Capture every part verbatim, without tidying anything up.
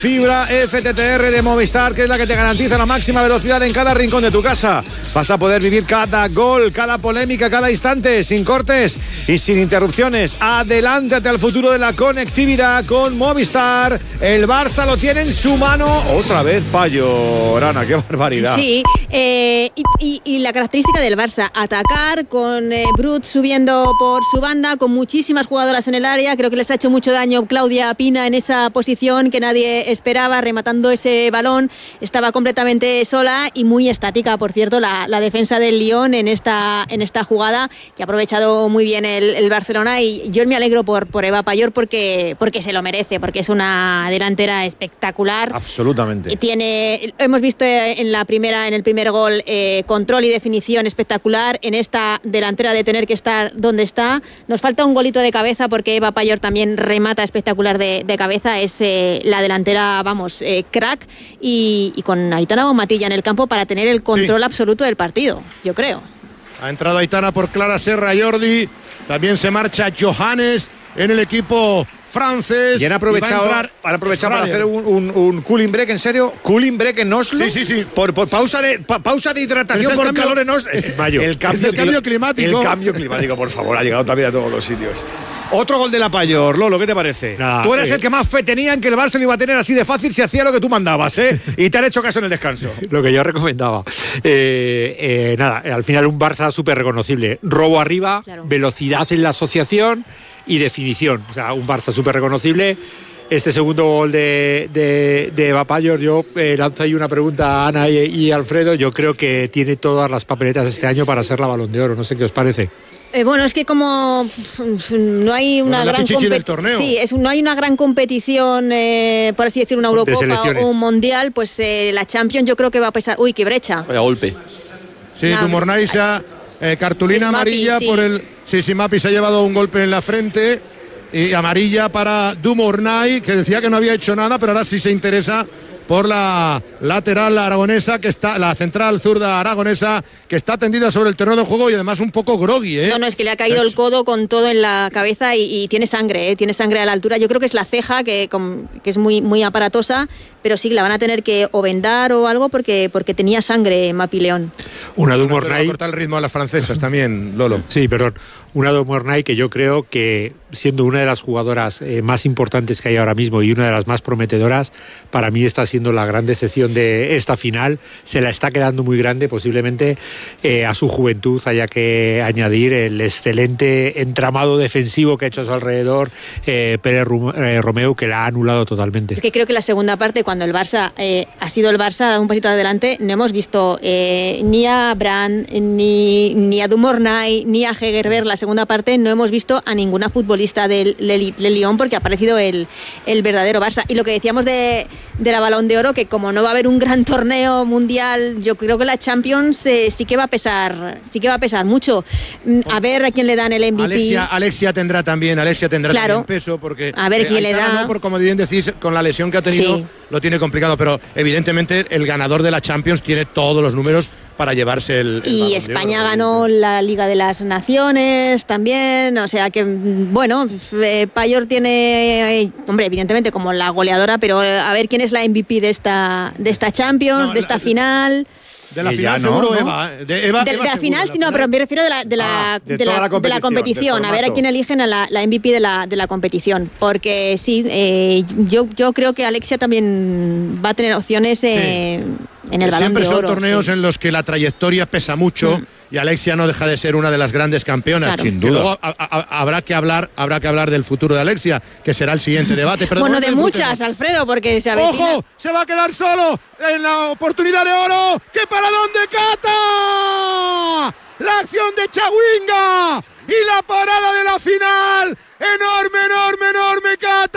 Fibra F T T R de Movistar, que es la que te garantiza la máxima velocidad en cada rincón de tu casa. Vas a poder vivir cada gol, cada polémica, cada instante, sin cortes y sin interrupciones. Adelántate al futuro de la conectividad con Movistar. El Barça lo tiene en su mano. Otra vez Payo, Arana, qué barbaridad. Sí, eh, y, y, y la característica del Barça, atacar con eh, Brut subiendo por su banda, con muchísimas jugadoras en el área. Creo que les ha hecho mucho daño Claudia Pina en esa posición que nadie esperaba, rematando ese balón. Estaba completamente sola y muy estática, por cierto, la, la defensa del Lyon en esta, en esta jugada, que ha aprovechado muy bien el, el Barcelona, y yo me alegro por, por Eva Payor porque, porque se lo merece, porque es una delantera espectacular. Absolutamente. Tiene, hemos visto en la primera, en el primer gol, eh, control y definición espectacular. En esta delantera de tener que estar donde está. Nos falta un golito de cabeza porque Eva Payor también remata espectacular de, de cabeza. Es eh, la delantera, vamos, eh, crack, y, y con Aitana Bonmatilla en el campo para tener el control sí. absoluto del partido, yo creo. Ha entrado Aitana por Clara Serra Jordi, también se marcha Johannes en el equipo francés. Y han aprovechado, han aprovechado para hacer un, un, un cooling break, ¿en serio? ¿Cooling break en Oslo? Sí, sí, sí. Por, por pausa, de, pa, pausa de hidratación por cambio, calor en Oslo. Es mayo. El cambio, es el cambio climático. El cambio climático, por favor, ha llegado también a todos los sitios. Otro gol de la Payor, Lolo, ¿qué te parece? Nah, tú eres eh. el que más fe tenía en que el Barça lo iba a tener así de fácil si hacía lo que tú mandabas, ¿eh? Y te han hecho caso en el descanso. Lo que yo recomendaba. Eh, eh, nada, al final un Barça súper reconocible. Robo arriba, claro. Velocidad en la asociación y definición. O sea, un Barça súper reconocible. Este segundo gol de, de, de Eva Payor, yo eh, lanzo ahí una pregunta a Ana y, y Alfredo. Yo creo que tiene todas las papeletas este año para ser la Balón de Oro. No sé qué os parece. Eh, bueno, es que como no hay una bueno, gran competición, sí, es, no hay una gran competición, eh, por así decir, una Eurocopa o un Mundial, pues eh, la Champions yo creo que va a pesar. Uy, qué brecha. Vaya golpe. Sí, nah, Dumornay, eh, cartulina amarilla Mapi, sí. por el. Sí, sí, Mapi se ha llevado un golpe en la frente y amarilla para Dumornay, que decía que no había hecho nada, pero ahora sí se interesa por la lateral aragonesa, que está, la central zurda aragonesa, que está tendida sobre el terreno de juego y además un poco groggy, ¿eh? No, no, es que le ha caído el codo con todo en la cabeza y, y tiene sangre, ¿eh? Tiene sangre a la altura. Yo creo que es la ceja, que, con, que es muy, muy aparatosa, pero sí, la van a tener que o vendar o algo porque, porque tenía sangre Mapi León. Una Dumornay. Corta el ritmo a las francesas también, Lolo. Sí, perdón. Una Dumornay que yo creo que, siendo una de las jugadoras eh, más importantes que hay ahora mismo y una de las más prometedoras, para mí está siendo la gran decepción de esta final. Se la está quedando muy grande, posiblemente eh, a su juventud haya que añadir el excelente entramado defensivo que ha hecho a su alrededor eh, Pérez eh, Romeu, que la ha anulado totalmente. Es que creo que la segunda parte, cuando el Barça eh, ha sido el Barça, ha dado un pasito adelante, no hemos visto eh, ni a Brand, ni, ni a Dumornay, ni a Hegerberg. La segunda parte no hemos visto a ninguna futbolista del, del, del Lyon, porque ha aparecido el, el verdadero Barça. Y lo que decíamos de, de la Balón de Oro, que como no va a haber un gran torneo mundial, yo creo que la Champions eh, sí que va a pesar, sí que va a pesar mucho. A ver a quién le dan el M V P. Alexia, Alexia tendrá también, Alexia tendrá claro. también peso, porque a ver quién eh, le da. No, por, como bien decís, con la lesión que ha tenido, sí. lo tiene complicado, pero evidentemente el ganador de la Champions tiene todos los números para llevarse el, el y España ganó la Liga de las Naciones también, o sea que bueno, eh, Payor tiene eh, hombre, evidentemente como la goleadora, pero eh, a ver quién es la M V P de esta de esta Champions, no, de esta la, final. De la final, no, seguro, ¿no? Eva. De, Eva, de, Eva de la final, sí, no, pero me refiero de la, de la, ah, de de la, la de la competición. A ver a quién eligen a la, la M V P de la, de la competición. Porque sí, eh, yo, yo creo que Alexia también va a tener opciones eh, sí. en el Balón de Oro. Siempre son torneos sí. en los que la trayectoria pesa mucho. Mm. Y Alexia no deja de ser una de las grandes campeonas. Claro. Sin duda. Luego a, a, habrá que hablar, habrá que hablar del futuro de Alexia, que será el siguiente debate. Pero bueno, de, de muchas, Alfredo, porque se avecina. ¡Ojo! Se va a quedar solo en la oportunidad de oro. ¡Qué para dónde Cata! La acción de Chawinga y la parada de la final. ¡Enorme, enorme, enorme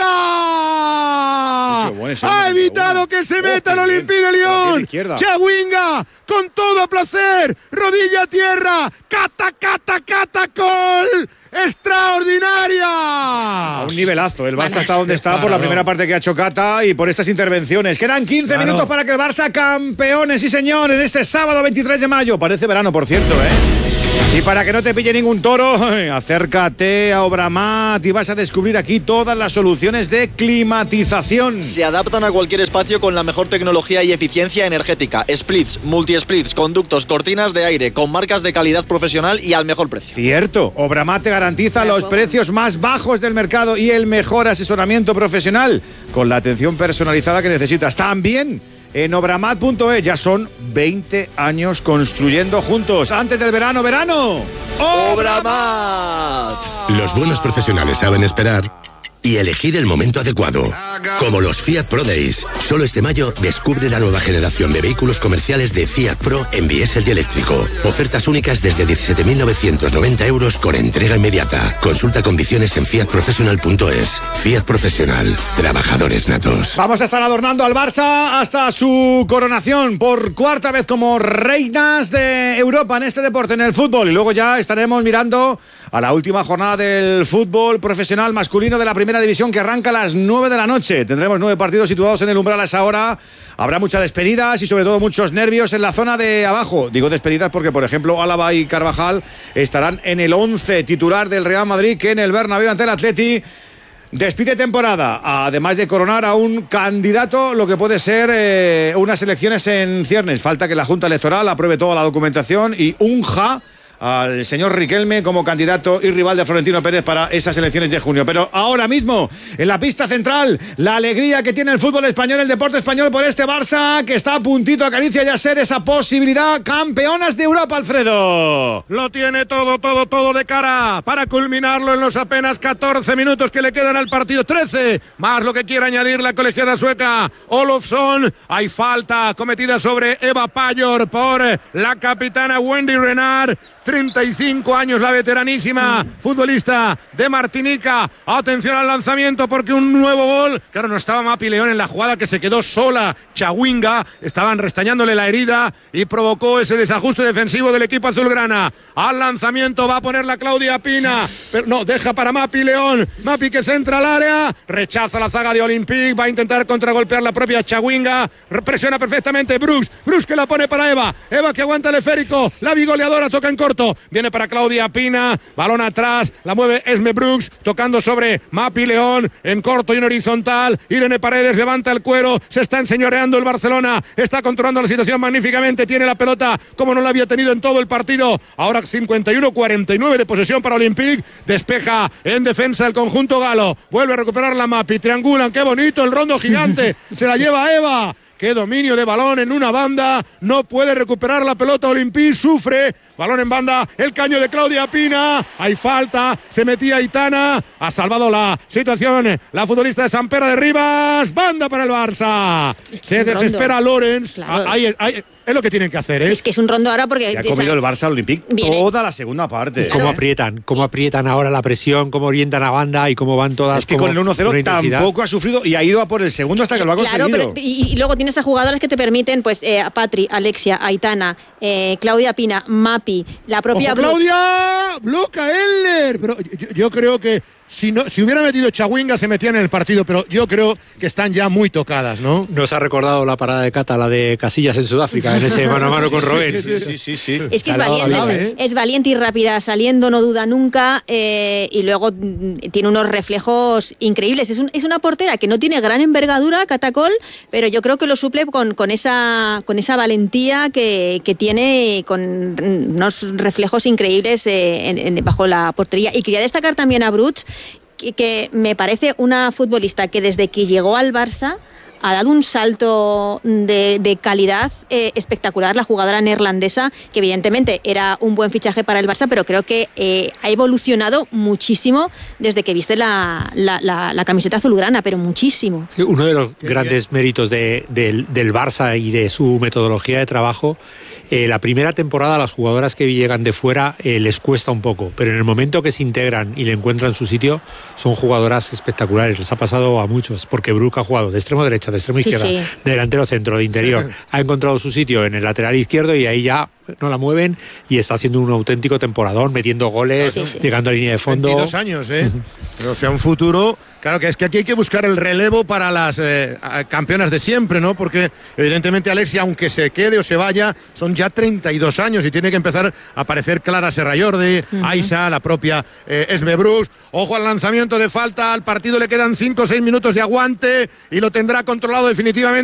Cata! Bueno, ha evitado bueno. que se meta el Olympique de Lyon. Chawinga con todo placer. Rodilla a tierra. Cata, Cata, Cata, gol. ¡Extraordinaria! A un nivelazo. El Barça está donde está por la primera parte que ha hecho Cata y por estas intervenciones. Quedan quince claro. minutos para que el Barça campeones, sí señor, en este sábado veintitrés de mayo. Parece verano, por cierto, ¿eh? Y para que no te pille ningún toro, acércate a Obramat y vas a descubrir aquí todas las soluciones de climatización. Se adaptan a cualquier espacio con la mejor tecnología y eficiencia energética. Splits, multi-splits, conductos, cortinas de aire, con marcas de calidad profesional y al mejor precio. Cierto, Obramat te garantiza los precios más bajos del mercado y el mejor asesoramiento profesional, con la atención personalizada que necesitas. También en obramat punto es, ya son veinte años construyendo juntos. Antes del verano, verano, ¡Obramat! Los buenos profesionales saben esperar y elegir el momento adecuado. Como los Fiat Pro Days. Solo este mayo descubre la nueva generación de vehículos comerciales de Fiat Pro en diésel y eléctrico. Ofertas únicas desde diecisiete mil novecientos noventa euros con entrega inmediata. Consulta condiciones en fiat professional punto es. Fiat Profesional. Trabajadores natos. Vamos a estar adornando al Barça hasta su coronación por cuarta vez como reinas de Europa en este deporte, en el fútbol. Y luego ya estaremos mirando a la última jornada del fútbol profesional masculino de la primera división, que arranca a las nueve de la noche. Tendremos nueve partidos situados en el umbral a esa hora. Habrá muchas despedidas y sobre todo muchos nervios en la zona de abajo. Digo despedidas porque, por ejemplo, Álava y Carvajal estarán en el once titular del Real Madrid, que en el Bernabéu ante el Atleti despide temporada, además de coronar a un candidato, lo que puede ser eh, unas elecciones en ciernes. Falta que la Junta Electoral apruebe toda la documentación y unja al señor Riquelme como candidato y rival de Florentino Pérez para esas elecciones de junio. Pero ahora mismo, en la pista central, la alegría que tiene el fútbol español, el deporte español, por este Barça, que está a puntito, acaricia ya ser esa posibilidad. Campeonas de Europa, Alfredo. Lo tiene todo, todo, todo de cara para culminarlo en los apenas catorce minutos que le quedan al partido. trece, más lo que quiera añadir la colegiada sueca Olofsson. Hay falta cometida sobre Eva Pajor por la capitana Wendy Renard. treinta y cinco años la veteranísima futbolista de Martinica. Atención al lanzamiento porque un nuevo gol. Claro, no estaba Mapi León en la jugada, que se quedó sola Chawinga. Estaban restañándole la herida y provocó ese desajuste defensivo del equipo azulgrana. Al lanzamiento va a poner la Claudia Pina, pero no, deja para Mapi León. Mapi que centra al área, rechaza la zaga de Olympique, va a intentar contragolpear la propia Chawinga. Presiona perfectamente Brooks. Brooks que la pone para Eva. Eva que aguanta el esférico. La bigoleadora toca en corto. Viene para Claudia Pina, balón atrás, la mueve Esme Brooks, tocando sobre Mapi León, en corto y en horizontal. Irene Paredes levanta el cuero, se está enseñoreando el Barcelona, está controlando la situación magníficamente, tiene la pelota como no la había tenido en todo el partido. Ahora cincuenta y uno cuarenta y nueve de posesión para Olympique, despeja en defensa el conjunto galo, vuelve a recuperar la Mapi, triangulan, qué bonito el rondo gigante, se la lleva Eva. Qué dominio de balón en una banda, no puede recuperar la pelota Olympique, sufre, balón en banda, el caño de Claudia Pina, hay falta, se metía Aitana, ha salvado la situación la futbolista de San Pera de Rivas, banda para el Barça, se desespera Lorenz, claro. ahí, ahí, es lo que tienen que hacer, ¿eh? Es que es un rondo ahora porque se ha comido el Barça Olympique toda la segunda parte. Cómo aprietan, cómo aprietan ahora la presión, cómo orientan a banda y cómo van todas. Es que con el uno cero tampoco ha sufrido y ha ido a por el segundo hasta que lo ha claro, conseguido. Pero, y, y luego tienes a jugadoras que te permiten, pues, eh, a Patri, Alexia, Aitana, eh, Claudia Pina, Mapi, la propia ¡Ojo, Claudia! ¡Bloca Eller! Pero yo, yo creo que Si, no, si hubiera metido Chawinga se metían en el partido, pero yo creo que están ya muy tocadas, ¿no? Nos ha recordado la parada de Cata, la de Casillas en Sudáfrica, en ese mano a mano con Robben. Sí, sí, sí, sí. Es que es valiente, es, es valiente y rápida, saliendo, no duda nunca, eh, y luego tiene unos reflejos increíbles. Es, un, es una portera que no tiene gran envergadura, Catacol, pero yo creo que lo suple con, con, esa, con esa valentía que, que tiene, con unos reflejos increíbles eh, en, en, bajo la portería. Y quería destacar también a Brut, Que, que me parece una futbolista que desde que llegó al Barça ha dado un salto de, de calidad eh, espectacular, la jugadora neerlandesa, que evidentemente era un buen fichaje para el Barça, pero creo que eh, ha evolucionado muchísimo desde que viste la, la, la, la camiseta azulgrana, pero muchísimo. Sí, uno de los grandes méritos de, de, del Barça y de su metodología de trabajo, eh, la primera temporada a las jugadoras que llegan de fuera eh, les cuesta un poco, pero en el momento que se integran y le encuentran su sitio, son jugadoras espectaculares. Les ha pasado a muchos, porque Brooke ha jugado de extremo derecha, de extremo izquierda, sí, sí. de delantero centro, de interior, ha encontrado su sitio en el lateral izquierdo y ahí ya no la mueven y está haciendo un auténtico temporadón, metiendo goles, sí, sí. llegando a línea de fondo. veintidós años, ¿eh? O sea, un futuro Claro que es que aquí hay que buscar el relevo para las eh, campeonas de siempre, ¿no? Porque evidentemente Alexia, aunque se quede o se vaya, son ya treinta y dos años y tiene que empezar a aparecer Clara Serrallordi, uh-huh. Aisha, la propia eh, Esme Brooks. Ojo al lanzamiento de falta, al partido le quedan cinco o seis minutos de aguante y lo tendrá controlado definitivamente